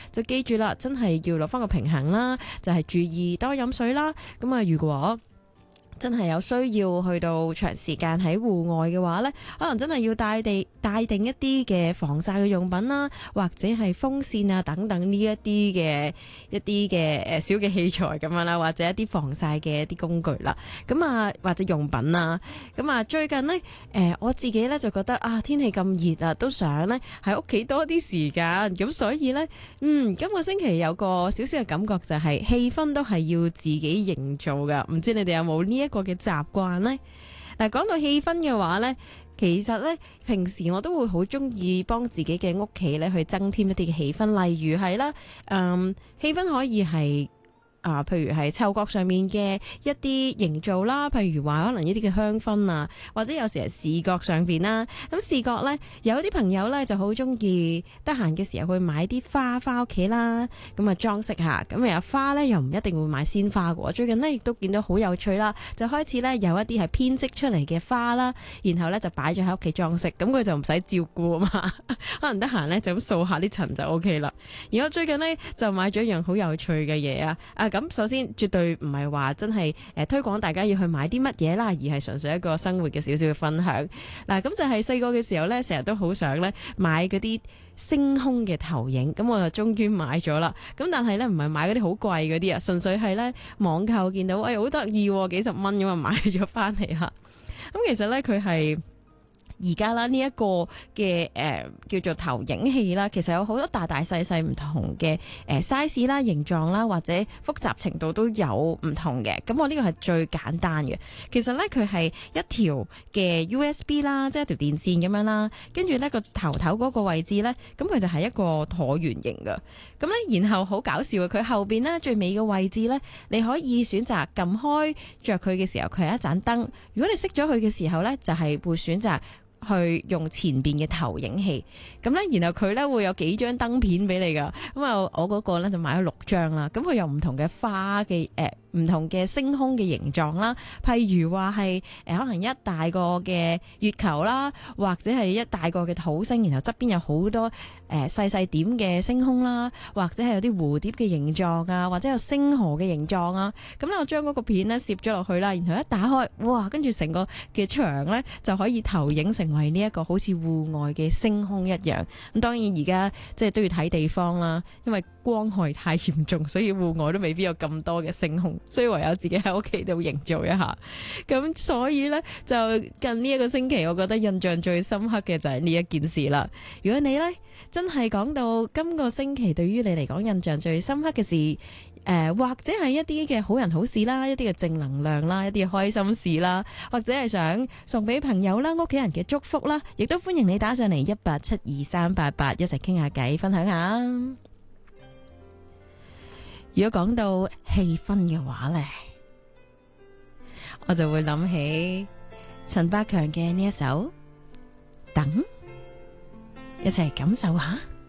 就記住啦，真係要攞翻個平衡啦，就係注意多飲水啦。咁啊，如果真係有需要去到長時間喺戶外嘅話呢，可能真係要帶定一啲嘅防曬嘅用品啦，或者係風扇啊等等呢一啲嘅小嘅器材咁樣啦，或者一啲防曬嘅一啲工具啦，咁啊或者用品啊，咁啊最近呢，我自己呢就覺得啊天氣咁熱啊，都想呢喺屋企多啲時間，咁所以呢，今個星期有個少少嘅感覺就係氣氛都係要自己營造噶，唔知你哋有冇呢一個嘅習慣呢？嗱，講到氣氛嘅話呢，其實呢，平時我都會好中意幫自己嘅屋企呢去增添一啲嘅氣氛，例如係啦，氣氛可以係譬如係嗅覺上面嘅一啲營造啦，譬如話可能一啲嘅香薰啊，或者有時係視覺上邊啦。咁視覺呢，有啲朋友呢就好中意得閒嘅時候去買啲花翻屋企啦，咁啊裝飾下。咁有花呢，又唔一定會買鮮花嘅。最近呢，亦都見到好有趣啦，就開始呢有一啲係編織出嚟嘅花啦，然後呢就擺咗喺屋企裝飾，咁佢就唔使照顧啊嘛，可能得閒呢就咁掃下啲塵就 OK 啦。而我最近呢，就買咗一樣好有趣嘅嘢啊！咁首先絕對唔係話真係推廣大家要去買啲乜嘢啦，而係純粹一個生活嘅少少嘅分享。嗱，咁就係細個嘅時候呢，成日都好想呢買嗰啲星空嘅投影，咁我就終於買咗啦。咁但係呢，唔係買嗰啲好貴嗰啲啊，純粹係呢網購見到，好得意，幾十蚊咁啊買咗翻嚟啦。咁其實呢，佢係而家啦，呢一個嘅叫做投影器啦，其實有好多大大細細唔同嘅size 啦、形狀啦，或者複雜程度都有唔同嘅。咁我呢個係最簡單嘅。其實咧佢係一條嘅 USB 啦，即係一條電線咁樣啦。跟住咧個頭嗰個位置咧，咁佢就係一個橢圓形嘅。咁咧然後好搞笑嘅，佢後邊咧最尾嘅位置咧，你可以選擇撳開着佢嘅時候，佢係一盞燈。如果你熄咗佢嘅時候咧，就係會選擇去用前邊嘅投影器，咁咧，然後佢咧會有幾張燈片俾你噶，咁啊，我嗰個咧就買咗6張啦，咁佢有唔同嘅花嘅唔同嘅星空嘅形狀啦，譬如話係可能一大個嘅月球啦，或者係一大個嘅土星，然後側邊有好多細細點嘅星空啦，或者係有啲蝴蝶嘅形狀啊，或者有星河嘅形狀啊，咁咧我將嗰個片咧攝咗落去啦，然後一打開，哇，跟住成個嘅牆咧就可以投影成為呢一個好似戶外嘅星空一樣。咁當然而家即係都要睇地方啦，因為光害太嚴重，所以戶外都未必有咁多嘅星空，所以唯有自己喺屋企度營造一下。咁所以呢，就近呢一個星期，我覺得印象最深刻嘅就係呢一件事啦。如果你呢真係講到今個星期對於你嚟講印象最深刻嘅事，或者係一啲嘅好人好事啦，一啲嘅正能量啦，一啲嘅開心事啦，或者係想送俾朋友啦、屋企人嘅祝福啦，亦都歡迎你打上嚟1872388一齊傾下偈，分享下。如果講到氣氛嘅話呢，我就會諗起陳百強嘅呢一首《等》，一齊感受下。